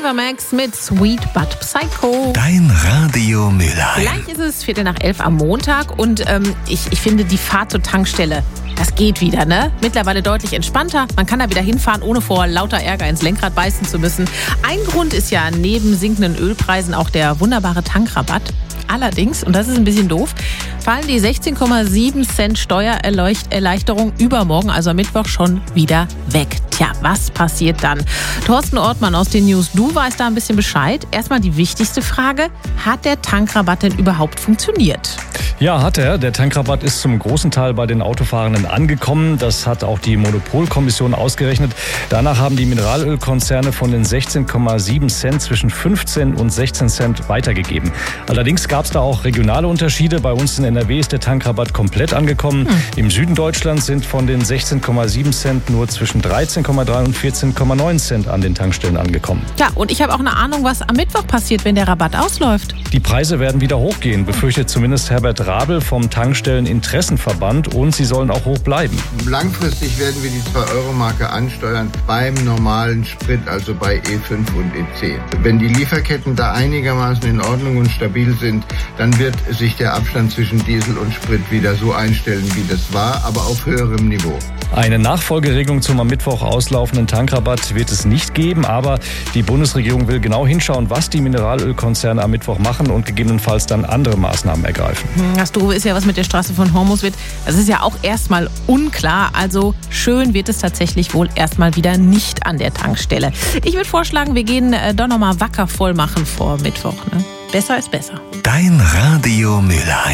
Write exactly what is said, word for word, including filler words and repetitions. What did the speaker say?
Ava Max mit Sweet But Psycho. Dein Radio Mülheim. Gleich ist es Viertel nach elf am Montag und ähm, ich, ich finde die Fahrt zur Tankstelle, das geht wieder, ne? Mittlerweile deutlich entspannter. Man kann da wieder hinfahren, ohne vor lauter Ärger ins Lenkrad beißen zu müssen. Ein Grund ist ja neben sinkenden Ölpreisen auch der wunderbare Tankrabatt. Allerdings, und das ist ein bisschen doof, fallen die sechzehn Komma sieben Cent Steuererleichterung übermorgen, also am Mittwoch, schon wieder weg. Tja, was passiert dann? Thorsten Ortmann aus den News, du weißt da ein bisschen Bescheid. Erstmal die wichtigste Frage, hat der Tankrabatt denn überhaupt funktioniert? Ja, hat er. Der Tankrabatt ist zum großen Teil bei den Autofahrenden angekommen. Das hat auch die Monopolkommission ausgerechnet. Danach haben die Mineralölkonzerne von den sechzehn Komma sieben Cent zwischen fünfzehn und sechzehn Cent weitergegeben. Allerdings gab es da auch regionale Unterschiede. Bei uns in N R W ist der Tankrabatt komplett angekommen. Hm. Im Süden Deutschlands sind von den sechzehn Komma sieben Cent nur zwischen dreizehn Komma drei und vierzehn Komma neun Cent an den Tankstellen angekommen. Ja, und ich habe auch eine Ahnung, was am Mittwoch passiert, wenn der Rabatt ausläuft. Die Preise werden wieder hochgehen, befürchtet zumindest Herbert Rabel vom Tankstelleninteressenverband, und sie sollen auch hoch bleiben. Langfristig werden wir die zwei Euro Marke ansteuern beim normalen Sprit, also bei E fünf und E zehn. Wenn die Lieferketten da einigermaßen in Ordnung und stabil sind, dann wird sich der Abstand zwischen Diesel und Sprit wieder so einstellen, wie das war, aber auf höherem Niveau. Eine Nachfolgeregelung zum am Mittwoch auslaufenden Tankrabatt wird es nicht geben, aber die Bundesregierung will genau hinschauen, was die Mineralölkonzerne am Mittwoch machen und gegebenenfalls dann andere Maßnahmen ergreifen. Das Doofe ist ja, was mit der Straße von Hormuz wird. Das ist ja auch erstmal unklar. Also schön wird es tatsächlich wohl erstmal wieder nicht an der Tankstelle. Ich würde vorschlagen, wir gehen äh, doch nochmal wacker voll machen vor Mittwoch. Ne? Besser ist besser. Dein Radio Mülheim.